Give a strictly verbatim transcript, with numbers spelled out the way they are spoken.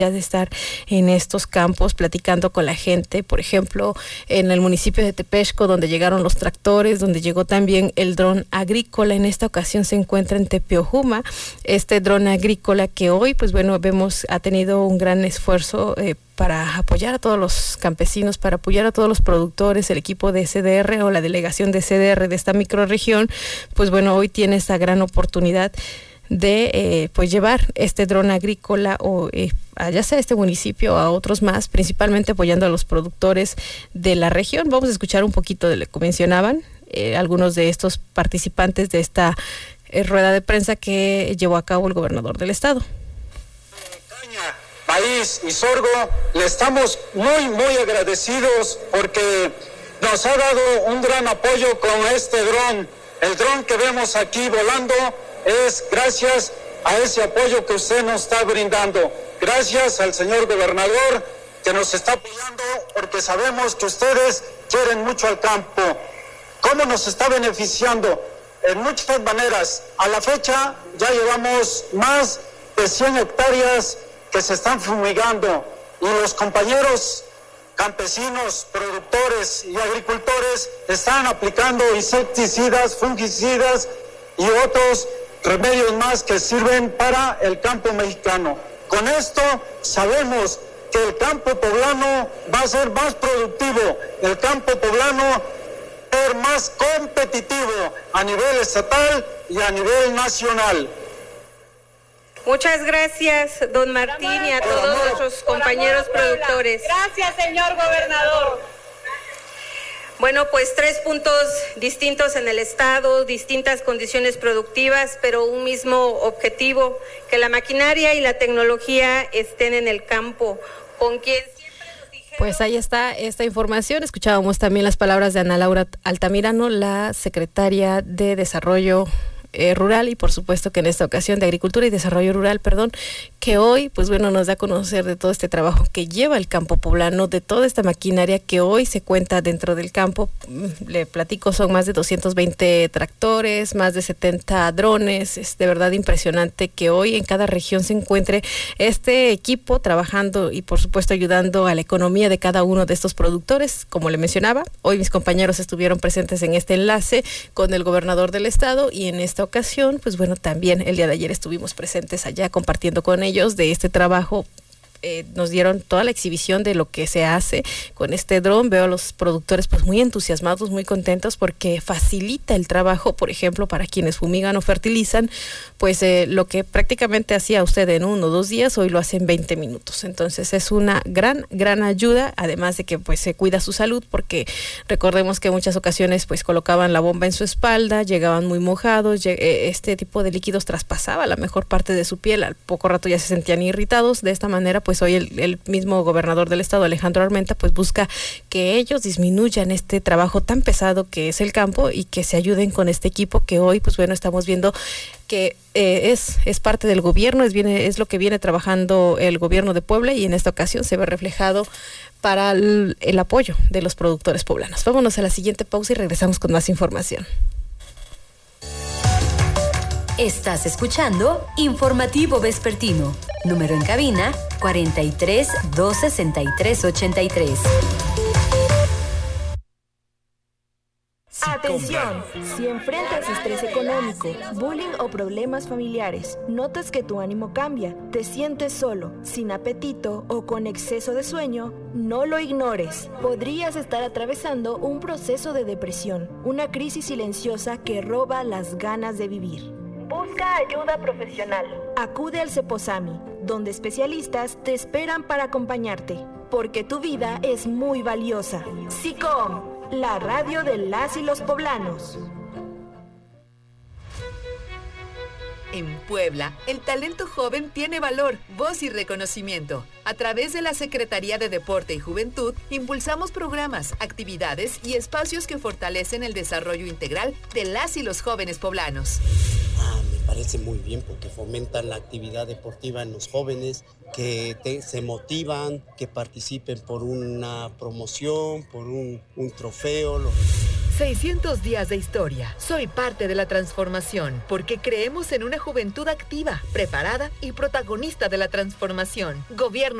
de estar en estos campos platicando con la gente, por ejemplo, en el municipio de Tepexco, donde llegaron los tractores, donde llegó también el dron agrícola. En esta ocasión se encuentra en Tepeojuma, este dron agrícola que hoy, pues bueno, vemos ha tenido un gran esfuerzo eh, para apoyar a todos los campesinos, para apoyar a todos los productores. El equipo de C D R o la delegación de C D R de esta microrregión, pues bueno, hoy tiene esta gran oportunidad de eh, pues llevar este dron agrícola o eh, ya sea a este municipio o a otros más, principalmente apoyando a los productores de la región. Vamos a escuchar un poquito de lo que mencionaban eh, algunos de estos participantes de esta eh, rueda de prensa que llevó a cabo el gobernador del estado. Caña, maíz y sorgo, le estamos muy muy agradecidos porque nos ha dado un gran apoyo con este dron. El dron que vemos aquí volando es gracias a ese apoyo que usted nos está brindando. Gracias al señor gobernador que nos está apoyando, porque sabemos que ustedes quieren mucho al campo. ¿Cómo nos está beneficiando? En muchas maneras. A la fecha ya llevamos más de cien hectáreas que se están fumigando y los compañeros campesinos, productores y agricultores están aplicando insecticidas, fungicidas y otros remedios más que sirven para el campo mexicano. Con esto sabemos que el campo poblano va a ser más productivo, el campo poblano va a ser más competitivo a nivel estatal y a nivel nacional. Muchas gracias, don Martín, y a todos nuestros compañeros productores. Gracias, señor gobernador. Bueno, pues tres puntos distintos en el estado, distintas condiciones productivas, pero un mismo objetivo, que la maquinaria y la tecnología estén en el campo, con quien siempre nos dijeron... Pues ahí está esta información. Escuchábamos también las palabras de Ana Laura Altamirano, la secretaria de Desarrollo Eh, rural y por supuesto que en esta ocasión de Agricultura y Desarrollo Rural, perdón, que hoy pues bueno nos da a conocer de todo este trabajo que lleva el campo poblano, de toda esta maquinaria que hoy se cuenta dentro del campo. Le platico, son más de doscientos veinte tractores, más de setenta drones. Es de verdad impresionante que hoy en cada región se encuentre este equipo trabajando y por supuesto ayudando a la economía de cada uno de estos productores. Como le mencionaba, hoy mis compañeros estuvieron presentes en este enlace con el gobernador del estado y en esta ocasión, pues bueno, también el día de ayer estuvimos presentes allá compartiendo con ellos de este trabajo. Eh, nos dieron toda la exhibición de lo que se hace con este dron. Veo a los productores pues muy entusiasmados, muy contentos porque facilita el trabajo, por ejemplo, para quienes fumigan o fertilizan, pues eh, lo que prácticamente hacía usted en uno o dos días, hoy lo hace en veinte minutos. Entonces es una gran, gran ayuda, además de que pues se cuida su salud, porque recordemos que en muchas ocasiones pues colocaban la bomba en su espalda, llegaban muy mojados, este tipo de líquidos traspasaba la mejor parte de su piel, al poco rato ya se sentían irritados. De esta manera pues pues hoy el, el mismo gobernador del estado, Alejandro Armenta, pues busca que ellos disminuyan este trabajo tan pesado que es el campo y que se ayuden con este equipo que hoy, pues bueno, estamos viendo que eh, es, es parte del gobierno, es, viene, es lo que viene trabajando el gobierno de Puebla y en esta ocasión se ve reflejado para el, el apoyo de los productores poblanos. Vámonos a la siguiente pausa y regresamos con más información. Estás escuchando Informativo Vespertino. Número en cabina cuarenta y tres, dos sesenta y tres, ochenta y tres. Atención, si enfrentas estrés económico, bullying o problemas familiares, notas que tu ánimo cambia, te sientes solo, sin apetito o con exceso de sueño, no lo ignores. Podrías estar atravesando un proceso de depresión, una crisis silenciosa que roba las ganas de vivir. Busca ayuda profesional. Acude al Ceposami, donde especialistas te esperan para acompañarte, porque tu vida es muy valiosa. SICOM, la radio de las y los poblanos. En Puebla, el talento joven tiene valor, voz y reconocimiento. A través de la Secretaría de Deporte y Juventud, impulsamos programas, actividades y espacios que fortalecen el desarrollo integral de las y los jóvenes poblanos. Ah, me parece muy bien porque fomentan la actividad deportiva en los jóvenes, que te, se motivan, que participen por una promoción, por un, un trofeo. Lo... seiscientos días de historia. Soy parte de la transformación, porque creemos en una juventud activa, preparada y protagonista de la transformación. Gobierno